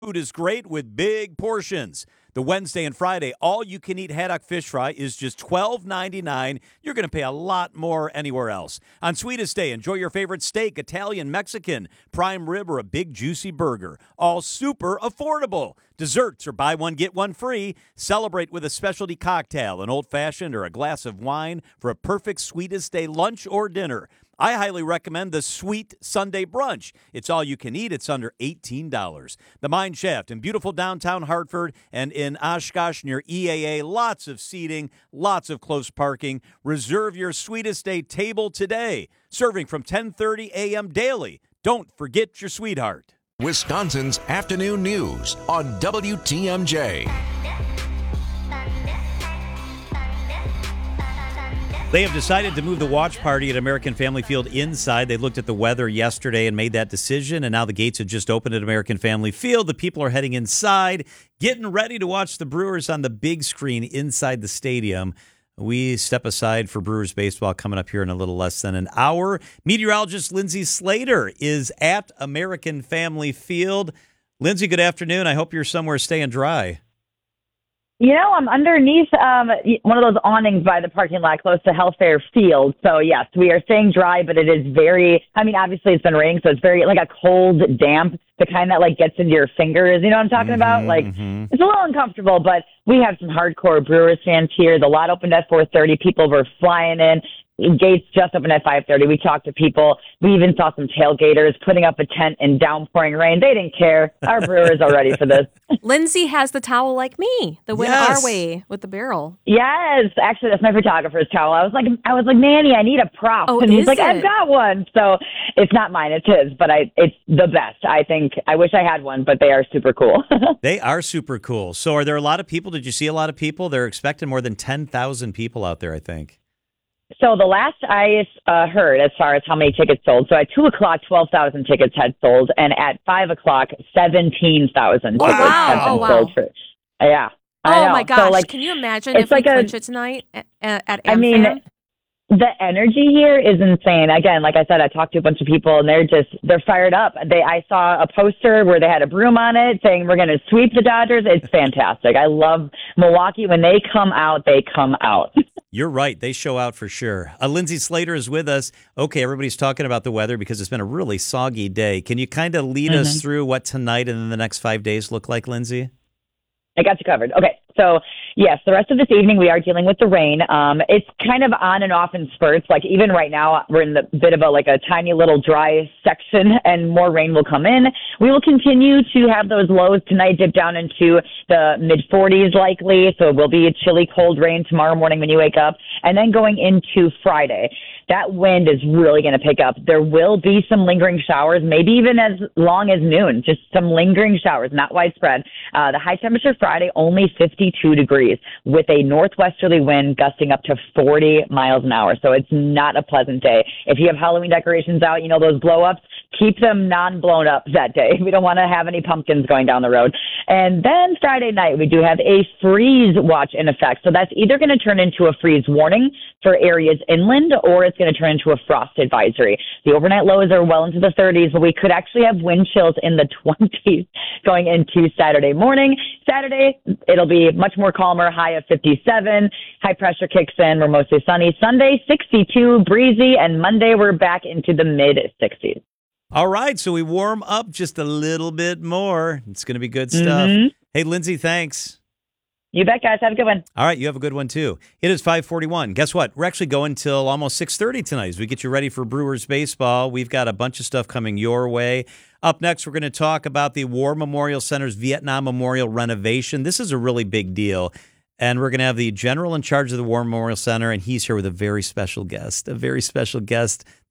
Food is great with big portions. The Wednesday and Friday all-you-can-eat haddock fish fry is just $12.99. You're going to pay a lot more anywhere else. On Sweetest Day, enjoy your favorite steak, Italian, Mexican, prime rib, or a big juicy burger. All super affordable. Desserts are buy one, get one free. Celebrate with a specialty cocktail, an old-fashioned, or a glass of wine for a perfect Sweetest Day lunch or dinner. I highly recommend the Sweet Sunday Brunch. It's all you can eat. It's under $18. The Mine Shaft in beautiful downtown Hartford and in Oshkosh near EAA. Lots of seating, lots of close parking. Reserve your Sweetest Day table today. Serving from 10:30 a.m. daily. Don't forget your sweetheart. Wisconsin's afternoon news on WTMJ. They have decided to move the watch party at American Family Field inside. They looked at the weather yesterday and made that decision, and now the gates have just opened at American Family Field. The people are heading inside, getting ready to watch the Brewers on the big screen inside the stadium. We step aside for Brewers baseball coming up here in a little less than an hour. Meteorologist Lindsay Slater is at American Family Field. Lindsay, good afternoon. I hope you're somewhere staying dry. You know, I'm underneath one of those awnings by the parking lot close to Healthcare Field. So, yes, we are staying dry, but it is obviously it's been raining, so it's very, like a cold damp, the kind that, like, gets into your fingers. You know what I'm talking about? Like, It's a little uncomfortable, but we have some hardcore Brewers fans here. The lot opened at 4:30. People were flying in. Gates just opened at 5:30. We talked to people. We even saw some tailgaters putting up a tent in downpouring rain. They didn't care. Our Brewers are ready for this. Lindsay has the towel like me, the Win Our Way with the barrel. Yes, actually, that's my photographer's towel. I was like, Manny, I need a prop, and he's like, I've got one. So it's not mine, it's his, but it's the best. I think I wish I had one, but they are super cool. They are super cool. So, are there a lot of people? Did you see a lot of people? They're expecting more than 10,000 people out there, I think. So the last I heard, as far as how many tickets sold, so at 2 o'clock, 12,000 tickets had sold, and at 5 o'clock, 17,000 tickets had been sold. Yeah. Oh, my gosh. So, can you imagine if we clinch it tonight at AmFam? I mean, the energy here is insane. Again, like I said, I talked to a bunch of people, and they're fired up. I saw a poster where they had a broom on it saying, we're going to sweep the Dodgers. It's fantastic. I love Milwaukee. When they come out, they come out. You're right. They show out for sure. Lindsay Slater is with us. Okay, everybody's talking about the weather because it's been a really soggy day. Can you kind of lead us through what tonight and then the next 5 days look like, Lindsay? I got you covered. Okay. So, yes, the rest of this evening we are dealing with the rain. It's kind of on and off in spurts. Like even right now we're in the bit of a tiny little dry section and more rain will come in. We will continue to have those lows tonight dip down into the mid-40s likely. So it will be a chilly, cold rain tomorrow morning when you wake up. And then going into Friday, that wind is really going to pick up. There will be some lingering showers, maybe even as long as noon, just some lingering showers, not widespread. The high temperature Friday, only 52 degrees with a northwesterly wind gusting up to 40 miles an hour. So it's not a pleasant day. If you have Halloween decorations out, those blow-ups, keep them non-blown up that day. We don't want to have any pumpkins going down the road. And then Friday night, we do have a freeze watch in effect. So that's either going to turn into a freeze warning for areas inland, or it's going to turn into a frost advisory. The overnight lows are well into the 30s, but we could actually have wind chills in the 20s going into Saturday morning. Saturday, it'll be much more calmer, high of 57. High pressure kicks in. We're mostly sunny. Sunday, 62, breezy, and Monday, we're back into the mid-60s. All right, so we warm up just a little bit more. It's going to be good stuff. Hey, Lindsay, thanks. You bet, guys. Have a good one. All right, you have a good one, too. It is 5:41. Guess what? We're actually going till almost 6:30 tonight as we get you ready for Brewers baseball. We've got a bunch of stuff coming your way. Up next, we're going to talk about the War Memorial Center's Vietnam Memorial renovation. This is a really big deal. And we're going to have the general in charge of the War Memorial Center, and he's here with a very special guest